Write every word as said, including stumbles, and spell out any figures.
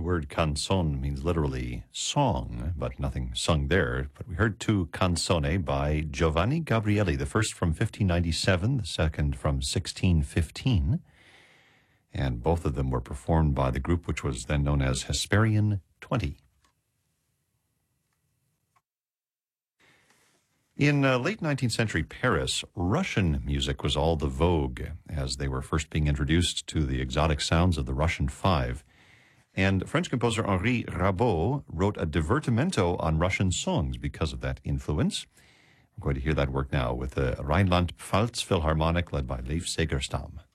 word canzone means literally song, but nothing sung there. But we heard two canzone by Giovanni Gabrieli, the first from fifteen ninety-seven, the second from sixteen fifteen. And both of them were performed by the group which was then known as Hesperian twenty. In uh, late nineteenth century Paris, Russian music was all the vogue as they were first being introduced to the exotic sounds of the Russian Five. And French composer Henri Rabaud wrote a divertimento on Russian songs because of that influence. We're going to hear that work now with the Rhineland-Pfalz Philharmonic led by Leif Segerstam.